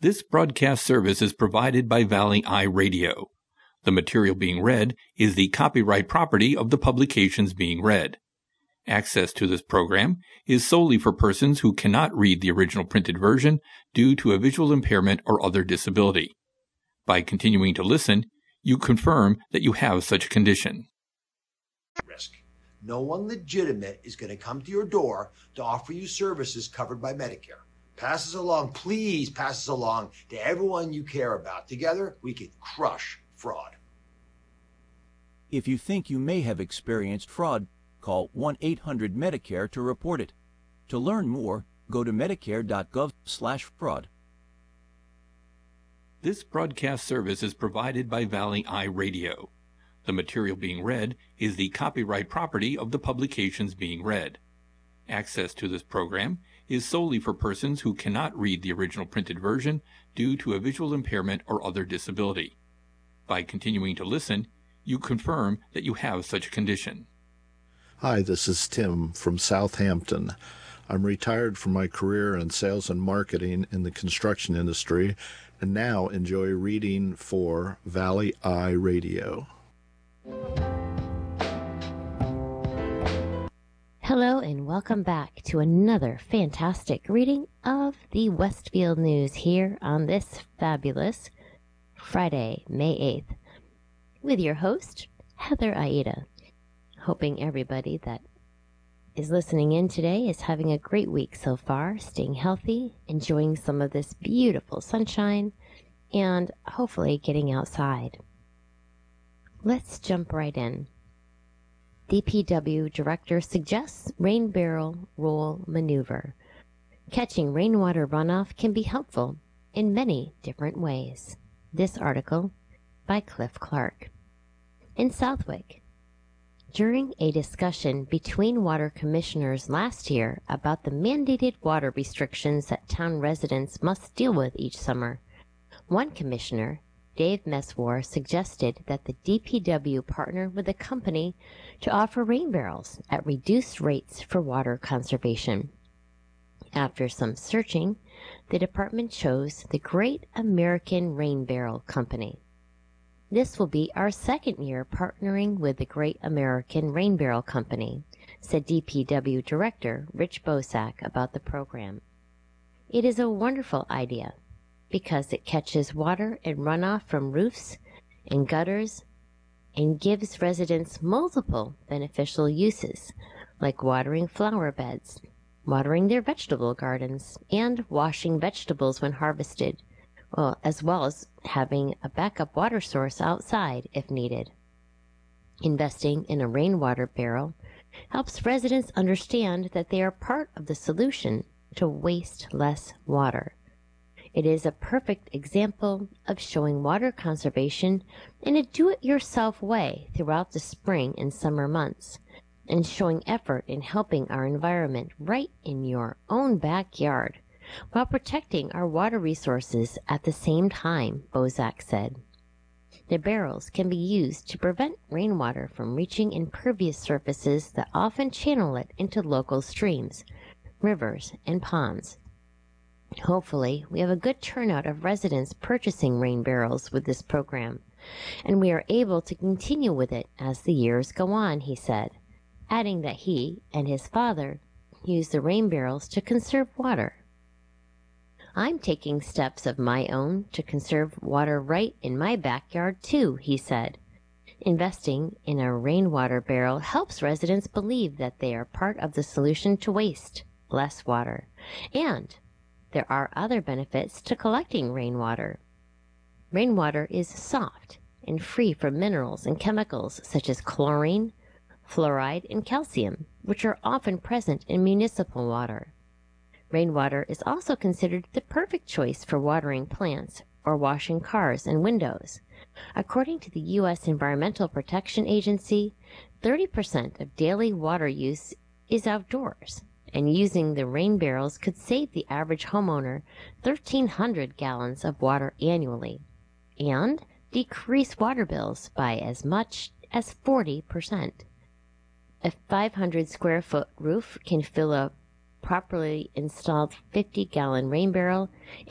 This broadcast service is provided by Valley Eye Radio. The material being read is the copyright property of the publications being read. Access to this program is solely for persons who cannot read the original printed version due to a visual impairment or other disability. By continuing to listen, you confirm that you have such a condition. Risk. No one legitimate is going to come to your door to offer you services covered by Medicare. Pass this along, please pass this along to everyone you care about. Together, we can crush fraud. If you think you may have experienced fraud, call 1-800-MEDICARE to report it. To learn more, go to medicare.gov/fraud. This broadcast service is provided by Valley Eye Radio. The material being read is the copyright property of the publications being read. Access to this program is solely for persons who cannot read the original printed version due to a visual impairment or other disability. By continuing to listen, you confirm that you have such a condition. Hi, this is Tim from Southampton. I'm retired from my career in sales and marketing in the construction industry and now enjoy reading for Valley Eye Radio. Hello and welcome back to another fantastic reading of the Westfield News here on this fabulous Friday, May 8th, with your host, Heather Aida. Hoping everybody that is listening in today is having a great week so far, staying healthy, enjoying some of this beautiful sunshine, and hopefully getting outside. Let's jump right in. DPW Director suggests rain barrel roll maneuver. Catching rainwater runoff can be helpful in many different ways. This article by Cliff Clark. In Southwick, during a discussion between water commissioners last year about the mandated water restrictions that town residents must deal with each summer, one commissioner, Dave Meswar, suggested that the DPW partner with a company to offer rain barrels at reduced rates for water conservation. After some searching, the department chose the Great American Rain Barrel Company. This will be our second year partnering with the Great American Rain Barrel Company, said DPW Director Rich Bosak about the program. It is a wonderful idea because it catches water and runoff from roofs and gutters and gives residents multiple beneficial uses, like watering flower beds, watering their vegetable gardens, and washing vegetables when harvested, as well as having a backup water source outside if needed. Investing in a rainwater barrel helps residents understand that they are part of the solution to waste less water. It is a perfect example of showing water conservation in a do-it-yourself way throughout the spring and summer months, and showing effort in helping our environment right in your own backyard, while protecting our water resources at the same time, Bozak said. The barrels can be used to prevent rainwater from reaching impervious surfaces that often channel it into local streams, rivers, and ponds. Hopefully, we have a good turnout of residents purchasing rain barrels with this program, and we are able to continue with it as the years go on, he said, adding that he and his father use the rain barrels to conserve water. I'm taking steps of my own to conserve water right in my backyard too, he said. Investing in a rainwater barrel helps residents believe that they are part of the solution to waste less water, and there are other benefits to collecting rainwater. Rainwater is soft and free from minerals and chemicals such as chlorine, fluoride, and calcium, which are often present in municipal water. Rainwater is also considered the perfect choice for watering plants or washing cars and windows. According to the U.S. Environmental Protection Agency, 30% of daily water use is outdoors, and using the rain barrels could save the average homeowner 1,300 gallons of water annually and decrease water bills by as much as 40%. A 500 square foot roof can fill a properly installed 50-gallon rain barrel